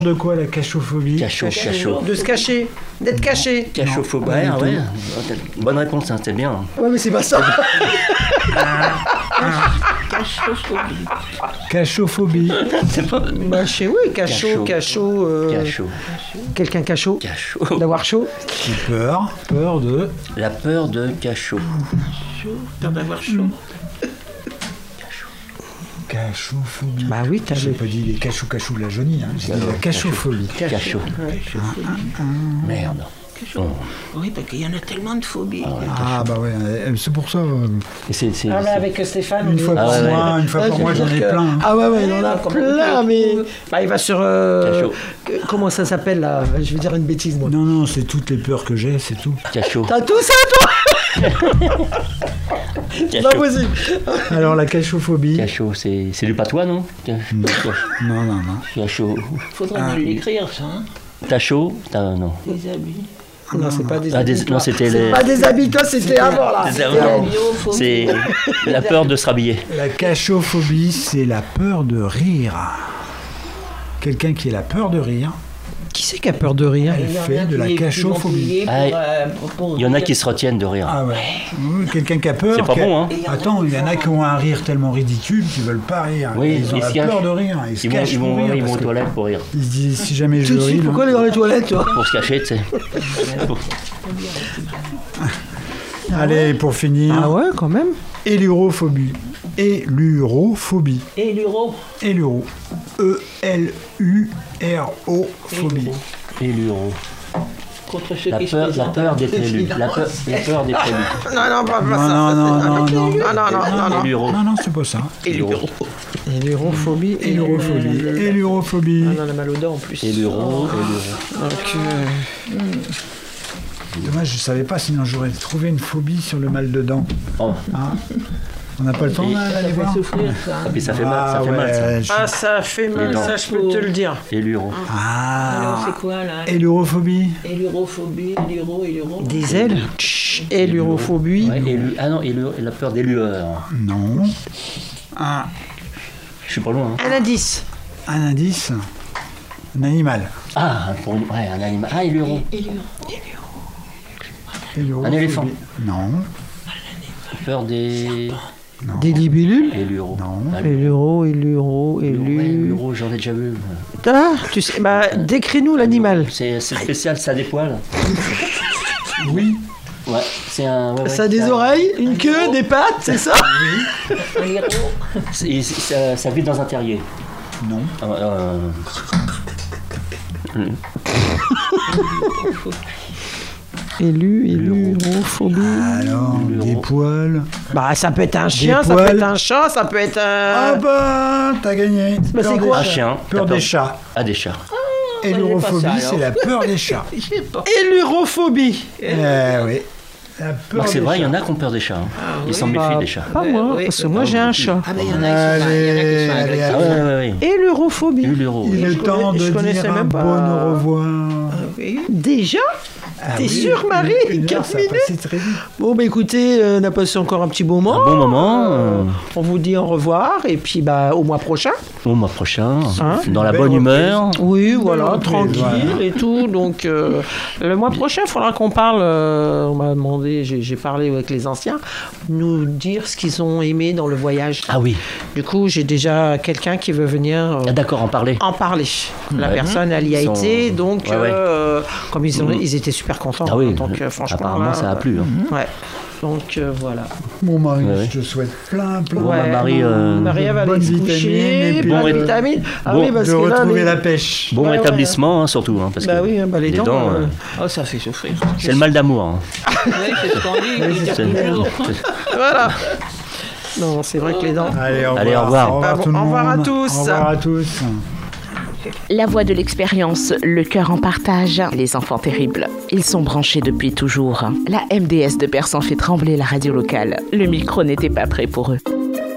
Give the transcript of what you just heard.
De quoi la cachophobie? Cachot. De se cacher, d'être caché. Cachophobie, ouais. Bonne réponse, hein, c'est bien. Ouais, mais c'est pas ça. Cachophobie. C'est pas... Bah, oui, cachot. Quelqu'un cachot. D'avoir chaud. Peur de... La peur de cachot. Peur d'avoir chaud. Cachophobie. Bah oui, t'as J'ai pas dit les cachous de la jaunie, hein. J'ai dit la cachophobie. Cachot. Merde. Oui, parce qu'il y en a tellement de phobies. Ah bah ouais, c'est pour ça. Ah mais avec Stéphane, Une fois par mois, j'en ai plein. Ah ouais, il en a plein, mais... Bah, il va sur... Comment ça s'appelle, là? Je vais dire une bêtise, moi. Non, c'est toutes les peurs que j'ai, c'est tout. Cachot. T'as tout ça, toi? C'est pas possible. Alors, la cachophobie. Cachot, c'est du patois, non? Non. Cachot. Faudrait mal l'écrire, ça, hein? Cachot, non. Des habits. Non, c'est pas des Ah, habits. non, c'était C'est pas des habits, toi, c'était avant, là. C'est la peur de se rhabiller. La cachophobie, c'est la peur de rire. Quelqu'un qui a la peur de rire, Qui c'est qui a peur de rire? elle fait de la cachophobie. Il y en a qui se retiennent de rire. Ah ouais. Oui, quelqu'un qui a peur. C'est pas bon, hein? Attends, il y en a qui ont un rire tellement ridicule qu'ils veulent pas rire. Oui, ils ont ils se la peur cachent. de rire. Ils se cachent pour rire. Ils vont parce aux que toilettes pour rire. Ils se disent si jamais je ris. Pourquoi aller dans les toilettes, toi? Pour se cacher, tu sais. Allez, pour finir. Ah ouais, quand même. Élurophobie. Élurophobie. Et l'euro. Éluro. E-L-U-R-O phobie. Éluro. Contre ceux La qui peur d'être élu. La peur d'être élu. Non, pas ça. Non. Éluro. Non, c'est pas ça. Élurophobie. Élurophobie. On a mal aux dents, en plus. Éluro. Donc, Dommage, je savais pas, sinon j'aurais trouvé une phobie sur le mal de dents. Oh. Hein, on n'a pas le temps d'aller voir. souffrir, ça. Ah, puis ça fait mal, ça fait mal, ça. Ah, ça fait mal, ça, je peux te le dire. Éluro. Alors, Ah, c'est quoi, là? élurophobie. Et l'europhobie, l'euro. Des ailes. Élurophobie. Ouais, ah non, la peur des lueurs. Non. Je suis pas loin. Hein. Un indice. Un indice. Un animal. Ah, un animal. Ah, éluro. Élurophobie. Un éléphant. Non. Peur des... Des libellules. Éluro. Non. Éluro, j'en ai déjà vu. Ah, tu sais, bah, décris-nous l'animal. C'est spécial, ça a des poils. Oui. Ouais, c'est un... Ouais, Ça a des oreilles, une queue, des pattes, c'est ça? Ça vit dans un terrier. Non. Élurophobie. Alors, des poils. Bah, ça peut être un chien, ça poils. peut être un chat, ça peut être Ah un... bah, t'as gagné. Bah, c'est Peur quoi? des chats. chien. Peur T'as des chats. Ah, des chats. Élurophobie, pas ça, c'est la peur des chats. Élurophobie. Oui. La peur C'est des vrai, il y chats. en a qui ont peur des chats. Ils s'en méfient des chats. Pas moi, oui. parce que moi j'ai un chat. Ah, mais il y en a qui sont Allez, Ah agressifs. ouais. Élurophobie. Éluro. Il est temps de je connaissais dire un même pas. bon au revoir. Déjà? T'es sûr, Marie? Une heure, 4 ça a minutes? passé très vite. Bon, bah écoutez, on a passé encore un petit moment. Un bon moment. On vous dit au revoir et puis bah au mois prochain. Au mois prochain, Hein? dans la Belle bonne reprise. humeur. Oui, voilà, reprise, tranquille voilà. et tout. Donc le mois prochain, il faudra qu'on parle. On m'a demandé, j'ai parlé avec les anciens, nous dire ce qu'ils ont aimé dans le voyage. Ah oui, Du coup, j'ai déjà quelqu'un qui veut venir ah, d'accord, en parler. en parler. La Ouais. personne, elle y a Ils sont- été, donc Ouais. comme ils étaient super contents. Ah oui, donc franchement, apparemment là, ça a plu. Hein. Ouais. Donc voilà. Mon mari, Ouais. je te souhaite plein bah, Marie, Marie va aller bonnes se coucher. vitamines et puis Bonnes de- vitamines. Ah bon, oui, parce de que là, retrouver les- la pêche. Bon Ouais, rétablissement, hein, surtout. Hein, parce Bah que oui, bah, les dents, Oh, ça fait souffrir. c'est le mal d'amour. Hein. Oui, c'est ce qu'on dit. Il y a toujours. Voilà. Non, c'est vrai que les dents. Allez, au revoir. Allez, au revoir. Au revoir, Au tout le revoir à monde. tous. Au revoir à tous. La voix de l'expérience, le cœur en partage, les enfants terribles. Ils sont branchés depuis toujours. La MDS de Persan fait trembler la radio locale. Le micro n'était pas prêt pour eux.